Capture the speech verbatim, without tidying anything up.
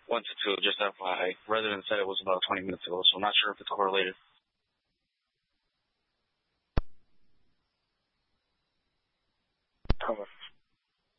one to two, just F Y I. Resident said it was about twenty minutes ago, so I'm not sure if it's correlated.